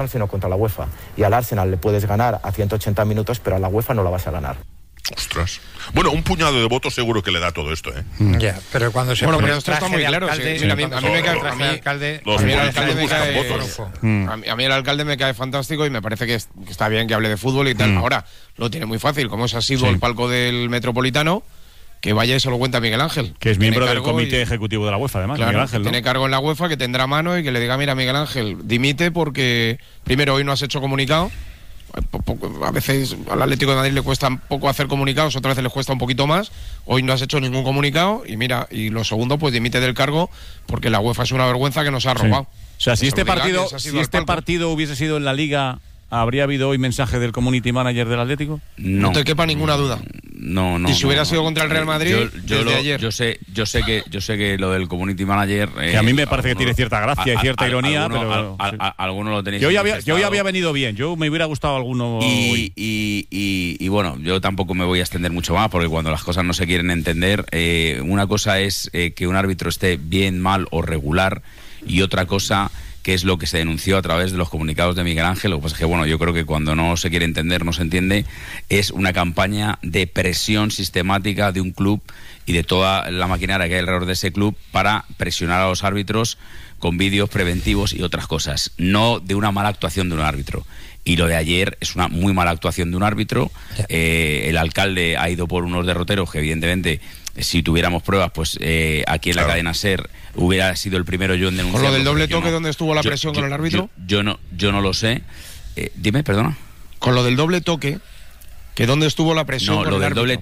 sino contra la UEFA. Y al Arsenal le puedes ganar a 180 minutos, pero a la UEFA no la vas a ganar. Ostras. Bueno, un puñado de votos seguro que le da todo esto, ¿eh? Ya, pero cuando se pero esto está muy claro. A mí me cae a mí el alcalde me cae fantástico y me parece que está bien que hable de fútbol y tal. Ahora, lo tiene muy fácil. Como es así el palco del Metropolitano, que vaya y se lo cuenta a Miguel Ángel. Que es miembro del comité ejecutivo de la UEFA, además. Claro, Miguel Ángel, ¿no? Tiene cargo en la UEFA, que tendrá mano y que le diga, mira, Miguel Ángel, dimite porque, primero, hoy no has hecho comunicado. A veces al Atlético de Madrid le cuesta un poco hacer comunicados, otras veces le cuesta un poquito más. Hoy no has hecho ningún comunicado y mira, y lo segundo, pues dimite del cargo porque la UEFA es una vergüenza que nos ha robado. O sea, si este partido hubiese sido en la Liga, ¿habría habido hoy mensaje del community manager del Atlético? No te quepa ninguna duda. No. Y si hubiera sido contra el Real Madrid, desde ayer. Yo sé que lo del community manager. Que a mí me parece que tiene cierta gracia y cierta ironía, pero algunos lo tenéis. Yo hoy había venido bien. Yo me hubiera gustado alguno. Y bueno, yo tampoco me voy a extender mucho más porque cuando las cosas no se quieren entender, una cosa es que un árbitro esté bien, mal o regular, y otra cosa que es lo que se denunció a través de los comunicados de Miguel Ángel. Lo que pasa es que, bueno, yo creo que cuando no se quiere entender, no se entiende. Es una campaña de presión sistemática de un club y de toda la maquinaria que hay alrededor de ese club para presionar a los árbitros con vídeos preventivos y otras cosas, no de una mala actuación de un árbitro. Y lo de ayer es una muy mala actuación de un árbitro. El alcalde ha ido por unos derroteros que, evidentemente, si tuviéramos pruebas, pues aquí en la cadena SER hubiera sido el primero yo en denunciar. ¿Con lo del doble toque dónde estuvo la presión con el árbitro? Yo no lo sé. Dime, perdona. Con lo del doble toque, ¿que dónde estuvo la presión con el árbitro?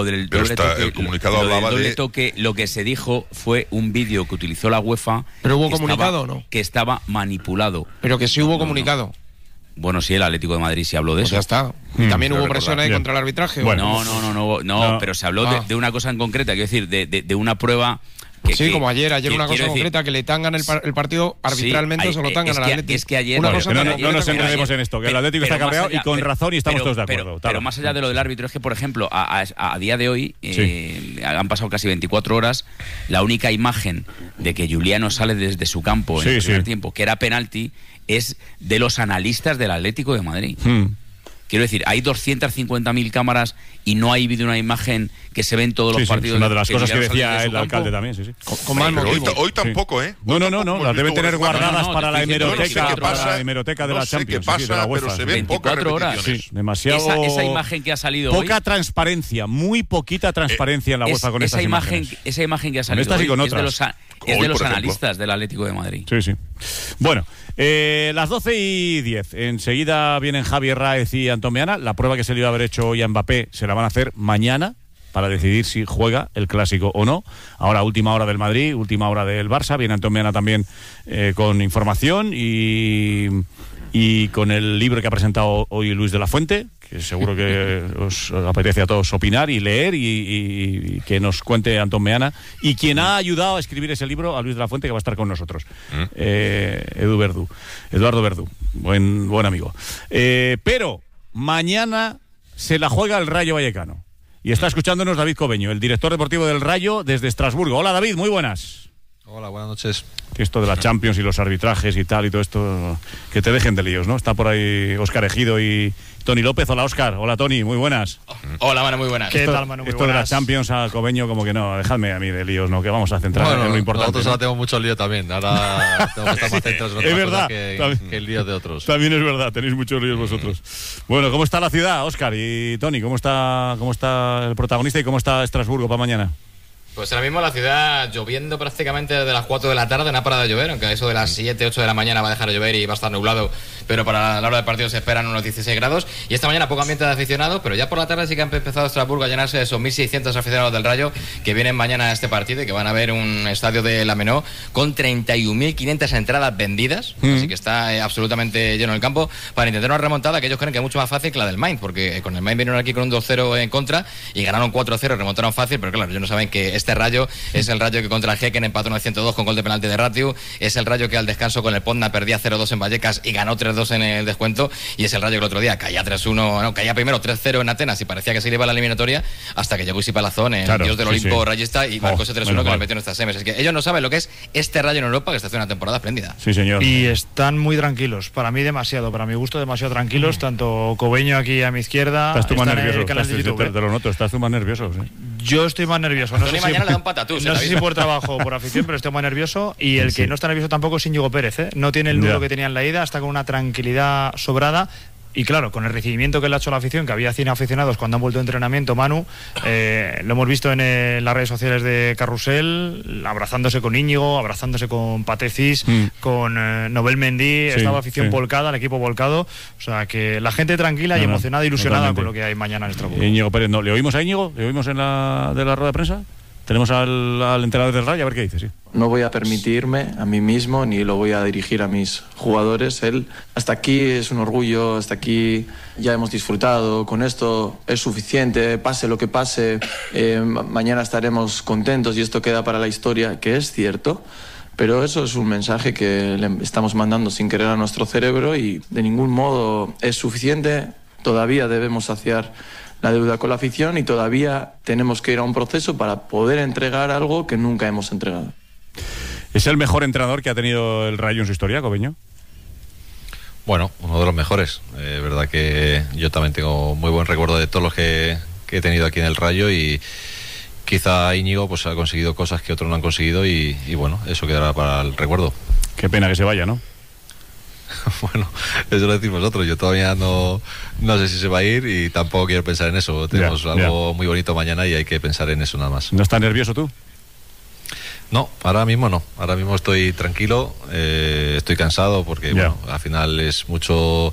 El comunicado hablaba de... toque, lo que se dijo fue un vídeo que utilizó la UEFA. ¿Pero hubo comunicado o no? Que estaba manipulado. Pero que sí hubo comunicado. Bueno, sí, el Atlético de Madrid sí habló de eso. Ya está. ¿Y también hubo presión ahí contra el arbitraje? Bueno, no, pero se habló de una cosa en concreta, quiero decir, de una prueba. Como ayer una cosa concreta, que le tangan el partido arbitralmente, se lo tangan al Atlético. Es que ayer... No nos enredemos en esto, que el Atlético está cabreado y con razón y estamos todos de acuerdo. Pero más allá de lo del árbitro, es que, por ejemplo, a día de hoy, han pasado casi 24 horas, la única imagen de que Juliano sale desde su campo en el primer tiempo, que era penalti, es de los analistas del Atlético de Madrid. Quiero decir, hay 250.000 cámaras y no hay vídeo, una imagen que se ve en todos los partidos. Una de las cosas que decía el alcalde también, Con más motivo. Hoy tampoco, ¿eh? No, las deben tener guardadas para la hemeroteca de la Champions. No sé qué pasa, pero se ven pocas repeticiones. Demasiado... Esa imagen que ha salido hoy... Poca transparencia, muy poquita transparencia en la UEFA con estas imágenes. Esa imagen que ha salido hoy es de los analistas del Atlético de Madrid. Sí. Bueno, las 12:10. Enseguida vienen Javier Ráez y Antón Meana. La prueba que se le iba a haber hecho hoy a Mbappé se la van a hacer mañana para decidir si juega el Clásico o no. Ahora última hora del Madrid, última hora del Barça. Viene Antón Meana también con información y con el libro que ha presentado hoy Luis de la Fuente, que seguro que os apetece a todos opinar y leer y que nos cuente Antón Meana, y quien ha ayudado a escribir ese libro, a Luis de la Fuente, que va a estar con nosotros, Eduardo Verdú, buen amigo. Pero mañana se la juega el Rayo Vallecano y está escuchándonos David Cobeño, el director deportivo del Rayo desde Estrasburgo. Hola David, muy buenas. Hola, buenas noches. Esto de la Champions y los arbitrajes y tal y todo esto, que te dejen de líos, ¿no? Está por ahí Óscar Ejido y Tony López. Hola Óscar, hola Tony, muy buenas. Hola Manu, muy buenas. ¿Qué tal, Manu? Muy esto buenas. De la Champions a Cobeño, como que no, dejadme a mí de líos, ¿no? Que vamos a centrar en lo importante. Nosotros ahora tenemos mucho lío también, ahora tenemos que estar más centrados en es verdad, que el lío de otros. También es verdad, tenéis muchos líos vosotros. Bueno, ¿cómo está la ciudad, Óscar y Tony? ¿Cómo está el protagonista y cómo está Estrasburgo para mañana? Pues ahora mismo la ciudad lloviendo prácticamente desde las 4 de la tarde, no ha parado de llover, aunque a eso de las 7, 8 de la mañana va a dejar de llover y va a estar nublado, pero para la hora del partido se esperan unos 16 grados. Y esta mañana poco ambiente de aficionados, pero ya por la tarde sí que han empezado Estrasburgo a llenarse de esos 1.600 aficionados del Rayo que vienen mañana a este partido y que van a ver un estadio de la Menó con 31.500 entradas vendidas, así que está absolutamente lleno el campo para intentar una remontada que ellos creen que es mucho más fácil que la del Mainz, porque con el Mainz vinieron aquí con un 2-0 en contra y ganaron 4-0, remontaron fácil, pero claro, ellos no saben que este Rayo es el Rayo que contra el Häcken empató 902 con gol de penalti de Ratiu, es el Rayo que al descanso con el Podna perdía 0-2 en Vallecas y ganó 3-2 2 en el descuento, y es el Rayo que el otro día caía 3-1, no, caía primero 3-0 en Atenas y parecía que se le iba a la eliminatoria hasta que llegó Isi Palazón, el dios del Olimpo rayista, y marcó ese 3-1 que le metió en estas semis. Es que ellos no saben lo que es este Rayo en Europa, que está haciendo una temporada espléndida. Sí, señor. Y están muy tranquilos, para mí demasiado, para mi gusto demasiado tranquilos, tanto Cobeño aquí a mi izquierda. Estás tú más nervioso, YouTube, te lo noto, estás tú más nervioso. Sí. Yo estoy más nervioso. No sé mañana le da un patatús. No sé si por trabajo o por afición, pero estoy más nervioso. Y el que no está nervioso tampoco es Íñigo Pérez, ¿eh? No tiene el nudo que tenía en la ida, está con una tranquilidad sobrada. Y claro, con el recibimiento que le ha hecho la afición, que había 100 aficionados cuando han vuelto de entrenamiento, Manu, lo hemos visto en las redes sociales de Carrusel, abrazándose con Íñigo, abrazándose con Patecis, con Nobel Mendy, estaba afición volcada, el equipo volcado, o sea que la gente tranquila y emocionada, ilusionada con lo que hay mañana en Estrasburgo. Íñigo Pérez, ¿no? ¿Le oímos a Íñigo? ¿Le oímos de la rueda de prensa? Tenemos al entrenador del Rayo, a ver qué dice, sí. No voy a permitirme a mí mismo ni lo voy a dirigir a mis jugadores. Hasta aquí es un orgullo, hasta aquí ya hemos disfrutado, con esto es suficiente, pase lo que pase, mañana estaremos contentos y esto queda para la historia, que es cierto. Pero eso es un mensaje que le estamos mandando sin querer a nuestro cerebro y de ningún modo es suficiente. Todavía debemos saciar la deuda con la afición y todavía tenemos que ir a un proceso para poder entregar algo que nunca hemos entregado. ¿Es el mejor entrenador que ha tenido el Rayo en su historia, Cobeño? Bueno, uno de los mejores. Verdad que yo también tengo muy buen recuerdo de todos los que he tenido aquí en el Rayo, y quizá Íñigo pues ha conseguido cosas que otros no han conseguido y bueno, eso quedará para el recuerdo. Qué pena que se vaya, ¿no? Bueno, eso lo decimos nosotros. Yo todavía no sé si se va a ir y tampoco quiero pensar en eso. Tenemos algo muy bonito mañana y hay que pensar en eso nada más. ¿No estás nervioso tú? No, ahora mismo no. Ahora mismo estoy tranquilo, estoy cansado porque bueno, al final es mucho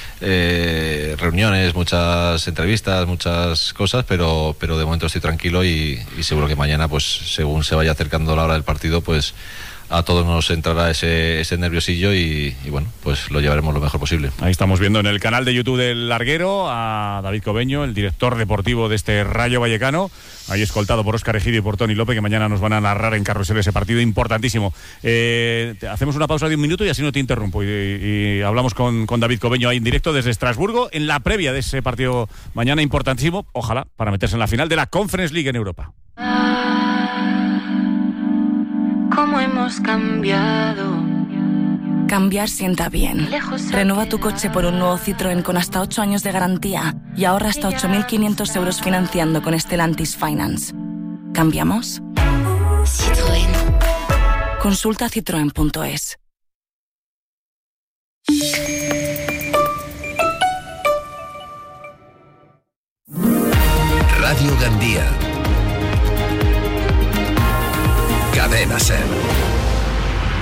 reuniones, muchas entrevistas, muchas cosas, pero de momento estoy tranquilo y seguro que mañana, pues según se vaya acercando la hora del partido, pues a todos nos entrará ese nerviosillo y bueno, pues lo llevaremos lo mejor posible. Ahí estamos viendo en el canal de YouTube del Larguero a David Cobeño, el director deportivo de este Rayo Vallecano, ahí escoltado por Óscar Egidio y por Toni López, que mañana nos van a narrar en Carrusel ese partido importantísimo. Hacemos una pausa de un minuto y así no te interrumpo y hablamos con David Cobeño ahí en directo desde Estrasburgo en la previa de ese partido mañana importantísimo, ojalá para meterse en la final de la Conference League en Europa. ¿Cómo hemos cambiado? Cambiar sienta bien. Renueva tu coche por un nuevo Citroën con hasta 8 años de garantía y ahorra hasta 8.500 euros financiando con Stellantis Finance. ¿Cambiamos? Citroën. Consulta citroen.es. Radio Gandía. Cadena SER.